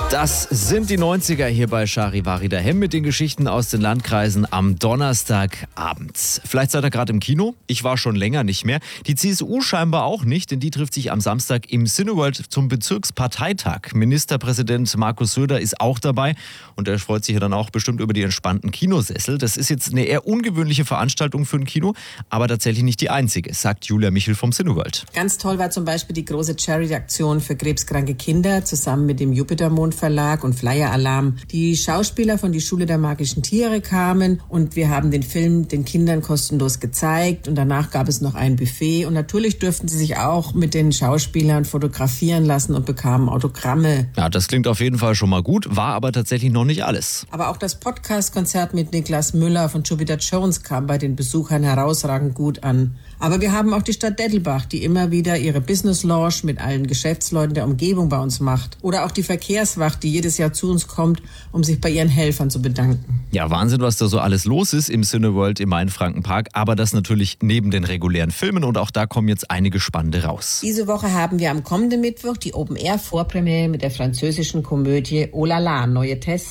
Das sind die 90er hier bei Charivari daheim mit den Geschichten aus den Landkreisen am Donnerstagabend. Vielleicht seid ihr gerade im Kino, ich war schon länger nicht mehr. Die CSU scheinbar auch nicht, denn die trifft sich am Samstag im Cineworld zum Bezirksparteitag. Ministerpräsident Markus Söder ist auch dabei und er freut sich ja dann auch bestimmt über die entspannten Kinosessel. Das ist jetzt eine eher ungewöhnliche Veranstaltung für ein Kino, aber tatsächlich nicht die einzige, sagt Julia Michel vom Cineworld. Ganz toll war zum Beispiel die große Charity-Aktion für krebskranke Kinder zusammen mit dem Jupitermond Verlag und Flyer Alarm. Die Schauspieler von die Schule der magischen Tiere kamen und wir haben den Film den Kindern kostenlos gezeigt und danach gab es noch ein Buffet und natürlich durften sie sich auch mit den Schauspielern fotografieren lassen und bekamen Autogramme. Ja, das klingt auf jeden Fall schon mal gut, war aber tatsächlich noch nicht alles. Aber auch das Podcast-Konzert mit Niklas Müller von Jupiter Jones kam bei den Besuchern herausragend gut an. Aber wir haben auch die Stadt Dettelbach, die immer wieder ihre Business Lounge mit allen Geschäftsleuten der Umgebung bei uns macht. Oder auch die Verkehrswacht, die jedes Jahr zu uns kommt, um sich bei ihren Helfern zu bedanken. Ja, Wahnsinn, was da so alles los ist im Cineworld im Mainfrankenpark. Aber das natürlich neben den regulären Filmen und auch da kommen jetzt einige spannende raus. Diese Woche haben wir am kommenden Mittwoch die Open-Air-Vorpremiere mit der französischen Komödie Oh la la, neue Tests.